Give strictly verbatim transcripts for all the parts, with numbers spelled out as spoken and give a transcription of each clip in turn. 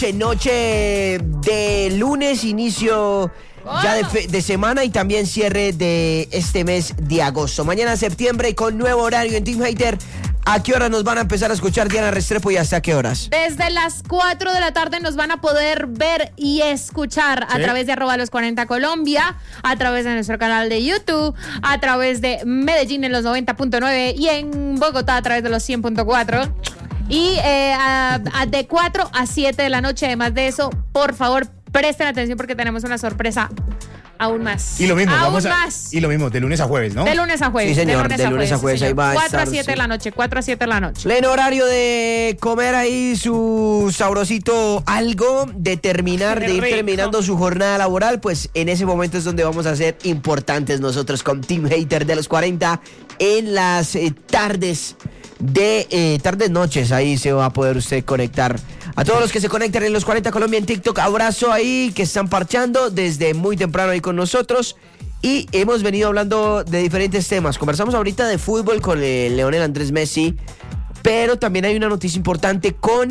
Noche de lunes, inicio ya de, fe, de semana y también cierre de este mes de agosto. Mañana septiembre con nuevo horario en Team Hater. ¿A qué hora nos van a empezar a escuchar, Diana Restrepo, y hasta qué horas? Desde las cuatro de la tarde nos van a poder ver y escuchar ¿Sí? a través de arroba los cuarenta Colombia, a través de nuestro canal de YouTube, a través de Medellín en los noventa punto nueve y en Bogotá a través de los cien punto cuatro. Y eh, a, a de cuatro a siete de la noche. Además de eso, por favor, presten atención porque tenemos una sorpresa aún más. Y lo mismo, aún vamos a, más. Y lo mismo, de lunes a jueves, ¿no? De lunes a jueves. Sí, señor, de lunes, de lunes a jueves, a jueves sí, ahí va a cuatro estar, a siete sí. de la noche, cuatro a siete de la noche. Pleno horario de comer ahí su sabrosito algo, de terminar, Qué de ir rico. terminando su jornada laboral, pues en ese momento es donde vamos a ser importantes nosotros con Team Hater de los cuarenta en las eh, tardes de eh, tardes noches. Ahí se va a poder usted conectar. A todos los que se conectan en los cuarenta Colombia en TikTok, abrazo ahí, que están parchando desde muy temprano ahí con nosotros. Y hemos venido hablando de diferentes temas. Conversamos ahorita de fútbol con el Lionel Andrés Messi, pero también hay una noticia importante con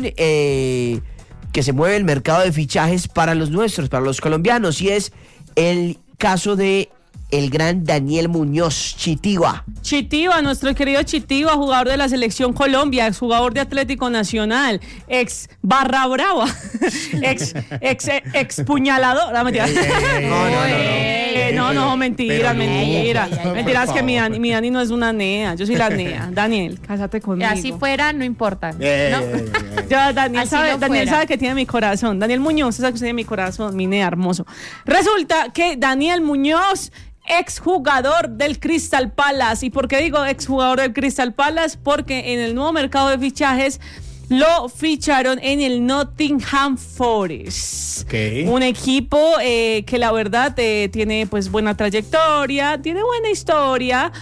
eh, que se mueve el mercado de fichajes para los nuestros, para los colombianos, y es el caso de el gran Daniel Muñoz, Chitiva. Chitiva, nuestro querido Chitiva, jugador de la Selección Colombia, ex jugador de Atlético Nacional, ex Barra Brava, ex, ex, ex puñalador. No, mentira. Ey, ey, ey, no, no, no, ey, no, no, mentira, mentira. no, Mentira, es que mi Dani, por mi Dani no es una nea, yo soy la nea. Daniel, cásate conmigo. Y así fuera, no importa. Ey, ¿no? ey, ey, ey. Ya, Daniel, sabe, no Daniel fuera. sabe que tiene mi corazón. Daniel Muñoz, sabe que tiene mi corazón, mi nea hermoso. Resulta que Daniel Muñoz, exjugador del Crystal Palace. ¿Y por qué digo exjugador del Crystal Palace? Porque en el nuevo mercado de fichajes lo ficharon en el Nottingham Forest. Okay. Un equipo eh, que la verdad eh, tiene pues buena trayectoria, tiene buena historia,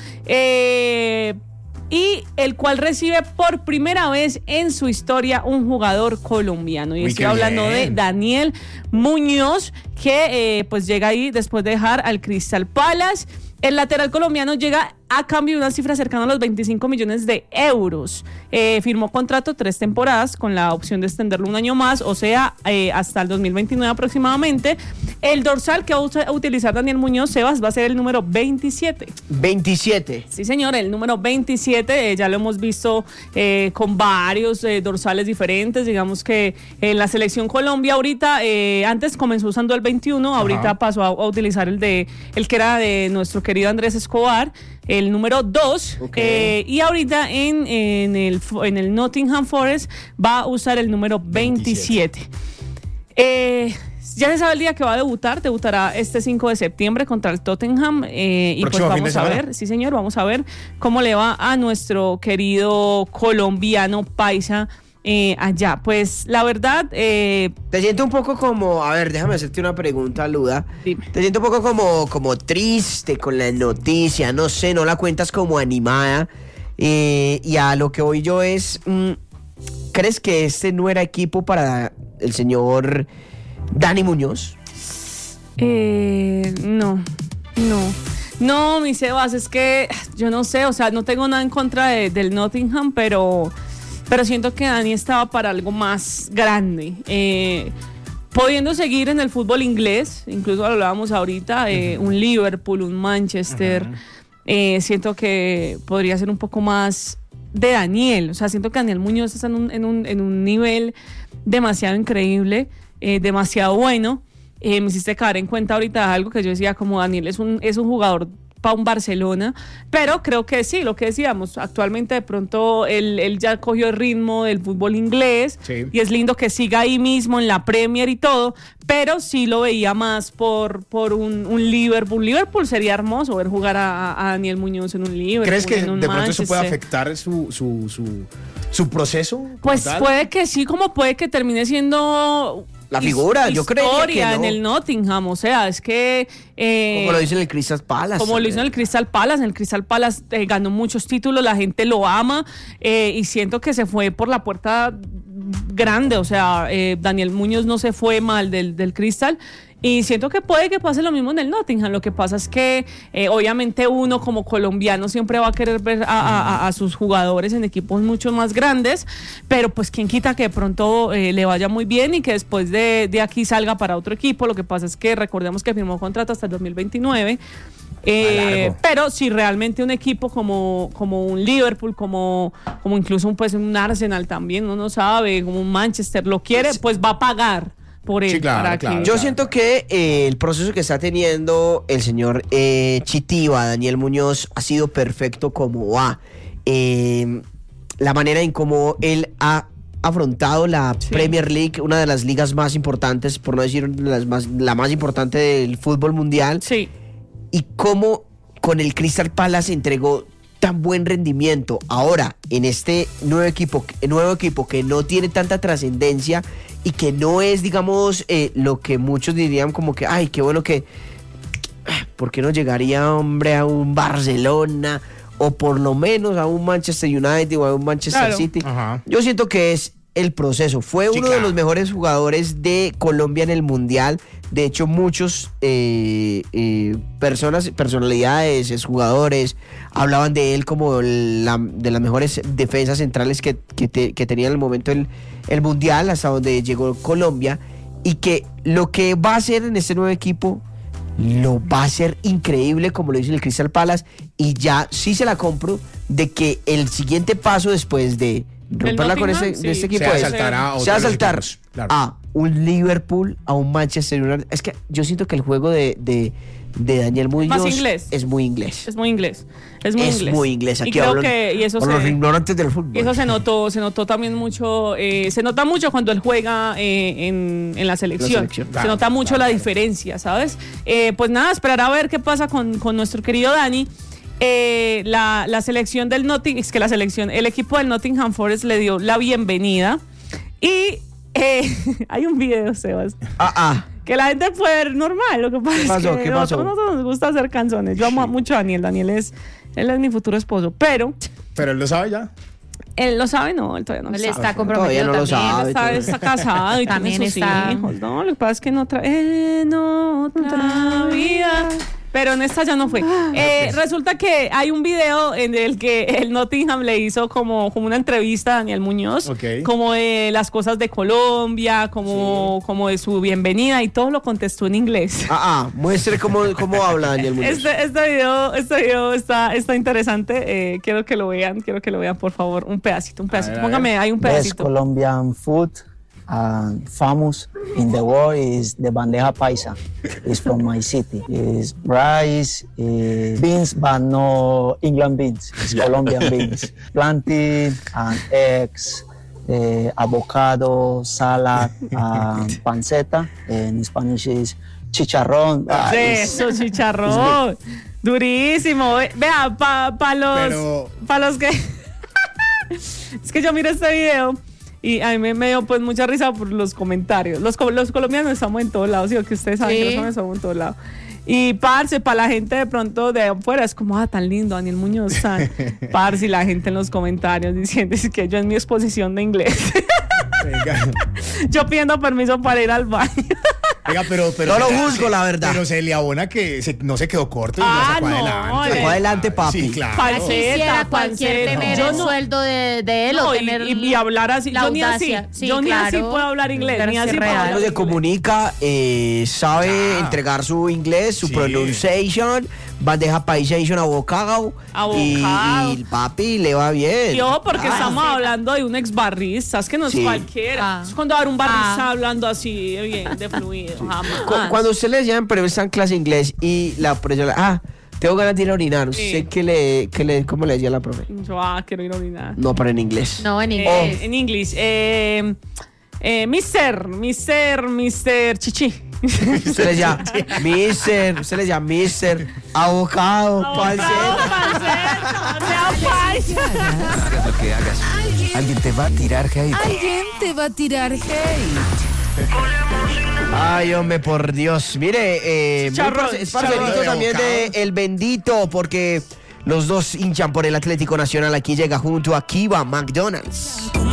eh, y el cual recibe por primera vez en su historia un jugador colombiano. Y Uy, estoy qué hablando bien. de Daniel Muñoz, que eh, pues llega ahí después de dejar al Crystal Palace. El lateral colombiano llega a cambio de una cifra cercana a los veinticinco millones de euros. Eh, firmó contrato tres temporadas con la opción de extenderlo un año más, o sea, eh, hasta el dos mil veintinueve aproximadamente. El dorsal que va a utilizar Daniel Muñoz, Sebas, va a ser el número veintisiete. veintisiete. Sí, señor, el número veintisiete, eh, ya lo hemos visto eh, con varios eh, dorsales diferentes. Digamos que en la Selección Colombia ahorita, eh, antes comenzó usando el veintiuno, ahorita Ajá. pasó a, a utilizar el de el que era de nuestro querido Andrés Escobar, el número dos, Okay. eh, y ahorita en, en, el, en el Nottingham Forest va a usar el número veintisiete. Eh, ya se sabe el día que va a debutar, debutará este cinco de septiembre contra el Tottenham, eh, y pues Próximo fin de vamos a semana. ver, sí señor, vamos a ver cómo le va a nuestro querido colombiano paisa eh, allá. Pues la verdad, eh, Te siento un poco como, a ver, déjame hacerte una pregunta, Luda. Dime. Te siento un poco como, como triste con la noticia, no sé, no la cuentas como animada. Eh, y a lo que voy yo es, mm, ¿crees que este no era equipo para el señor Dani Muñoz? Eh, no, no, no, mi Sebas, es que yo no sé, o sea, no tengo nada en contra de, del Nottingham, pero, pero siento que Dani estaba para algo más grande. Eh, pudiendo seguir en el fútbol inglés, incluso lo hablábamos ahorita, eh, uh-huh. un Liverpool, un Manchester, uh-huh. eh, siento que podría ser un poco más de Daniel. O sea, siento que Daniel Muñoz está en un, en un, en un nivel demasiado increíble, eh, demasiado bueno. Eh, me hiciste caer en cuenta ahorita algo que yo decía, como Daniel es un, es un jugador para un Barcelona, pero creo que sí, lo que decíamos, actualmente de pronto él, él ya cogió el ritmo del fútbol inglés, sí. y es lindo que siga ahí mismo en la Premier y todo, pero sí lo veía más por, por un, un Liverpool. Liverpool sería hermoso ver jugar a, a Daniel Muñoz en un Liverpool. ¿Crees que en un de pronto Manchester? eso puede afectar su, su, su, su proceso? Pues tal? puede que sí, como puede que termine siendo La figura, his- yo creería historia que no. en el Nottingham, o sea, es que eh, Como lo dice en el Crystal Palace. como lo hizo en el Crystal Palace, en el Crystal Palace eh, ganó muchos títulos, la gente lo ama, eh, y siento que se fue por la puerta grande, o sea, eh, Daniel Muñoz no se fue mal del, del Crystal, Y siento que puede que pase lo mismo en el Nottingham. Lo que pasa es que eh, obviamente uno como colombiano siempre va a querer ver a, a, a sus jugadores en equipos mucho más grandes, pero pues quién quita que de pronto eh, le vaya muy bien y que después de, de aquí salga para otro equipo. Lo que pasa es que recordemos que firmó contrato hasta el dos mil veintinueve. Eh, pero si realmente un equipo como, como un Liverpool, como, como incluso un, pues, un Arsenal también, uno no sabe, como un Manchester lo quiere, pues va a pagar por él. Sí, claro, para claro, que... Yo siento que eh, el proceso que está teniendo el señor eh, Chitiva, Daniel Muñoz, ha sido perfecto como va. Eh, la manera en cómo él ha afrontado la Sí. Premier League, una de las ligas más importantes, por no decir las más, la más importante del fútbol mundial. Sí. Y cómo con el Crystal Palace entregó tan buen rendimiento. Ahora, en este nuevo equipo, nuevo equipo que no tiene tanta trascendencia y que no es, digamos, eh, lo que muchos dirían como que, ay, qué bueno que, ¿por qué no llegaría, hombre, a un Barcelona o por lo menos a un Manchester United o a un Manchester Claro. City? Ajá. Yo siento que es el proceso. Fue Sí, uno claro. de los mejores jugadores de Colombia en el Mundial. De hecho, muchos eh, eh, personas, personalidades, jugadores, hablaban de él como la, de las mejores defensas centrales que, que, te, que tenía en el momento el, el Mundial, hasta donde llegó Colombia. Y que lo que va a hacer en este nuevo equipo lo va a hacer increíble, como lo dice el Crystal Palace. Y ya sí se la compro de que el siguiente paso después de romperla con Nottingham, ese, sí. de este equipo Se va a es saltar a se va a otros saltar equipos, claro. a un Liverpool, a un Manchester United. Es que yo siento que el juego de, de, de Daniel Muñoz Más inglés. es muy inglés. Es muy inglés. Es muy Es inglés. muy inglés. Aquí y creo hablan que y eso por los se, ignorantes del fútbol. y eso se notó, se notó también mucho, eh, se nota mucho cuando él juega eh, en, en la selección. La selección. Se Claro, nota mucho claro, la claro. diferencia, ¿sabes? Eh, pues nada, esperar a ver qué pasa con, con nuestro querido Dani. Eh, la, la selección del Nottingham, es que la selección, el equipo del Nottingham Forest le dio la bienvenida y eh, hay un video, Sebas, Ah, ah. que la gente puede ver normal. Lo que pasa pasó? es que ¿Qué a pasó? nosotros, nosotros nos gusta hacer canciones. Yo amo mucho a Daniel. Daniel es, él es mi futuro esposo, pero Pero él lo sabe ya. él lo sabe, no, él todavía no lo Él sabe. está Todavía comprometido no lo también. sabe. Está, está casado y También tiene sus está- hijos, ¿no? Lo que pasa es que en otra, en otra vida, pero en esta ya no fue. Eh, resulta que hay un video en el que el Nottingham le hizo como, como una entrevista a Daniel Muñoz, Ok. como de las cosas de Colombia, como, como de su bienvenida y todo lo contestó en inglés. Ah, ah. Muestre cómo, cómo habla Daniel Muñoz. Este, este video, este video está, está interesante. Eh, quiero que lo vean, quiero que lo vean, por favor. Un pedacito, un pedacito. ver, a Póngame, ver. hay un Best pedacito. Colombian food and famous in the world is the bandeja paisa. It's from my city. It's rice, eh, beans, but no England beans. It's Colombian beans. Plantain and eggs, eh, avocado, salad, and panceta. In Spanish is chicharrón. Ah, it's- Eso, chicharrón. Durísimo. Ve- Vea, para pa los, Pero- pa los que... Es que yo miro este video y a mí me, me dio pues mucha risa por los comentarios. Los, co- los colombianos estamos en todos lados, ¿sí? Que ustedes saben Sí. que los colombianos estamos en todos lados. Y parce, para la gente de pronto de afuera es como, ah, tan lindo, Daniel Muñoz, tan. Parce, y la gente en los comentarios diciendo es que yo en mi exposición de inglés, Venga, yo pidiendo permiso para ir al baño. Venga, pero, pero No lo se- juzgo, la verdad. Pero se le abona que se- no se quedó corto y Ah, lo sacó no, adelante. le- Sacó adelante, papi. Sí, claro. Panceta, Quisiera cualquier panceta. tener Yo el no- sueldo de, de él No, o y, tener y- y hablar así. la Yo ni así. audacia. Sí, yo ni así claro. puedo hablar inglés. Pero Ni es así puedo real. hablar Uno se inglés. comunica, eh, sabe Ya. entregar su inglés, su Sí. pronunciation, bandeja paisation, abocado. Abocado. Y, y papi le va bien. Y ojo, porque Ah, estamos hablando de un ex barrista, es que no es Sí. cualquiera. Ah. Es cuando va a haber un barrista Ah. hablando así, de bien, de fluido. Jamás. Cu- Cuando usted le llaman, pero está en clase de inglés y la profesora, ah, tengo ganas de ir a orinar. ¿Usted Sí. qué le, qué le, cómo le decía la profe? Yo, ah, quiero ir a orinar. No, pero en inglés. No, en Eh, inglés. En inglés. Eh, eh, mister, mister, mister Chichi. Usted le llama mister, usted le llama mister, abocado, panceta. Hagas lo que hagas, alguien te va a tirar hate. Alguien te va a tirar hate. Ay, hombre, por Dios. Mire, eh, muy Chicharrón, parce- es parcerito chicharrón. también de El Bendito, porque los dos hinchan por el Atlético Nacional. Aquí llega junto a Kiva McDonald's.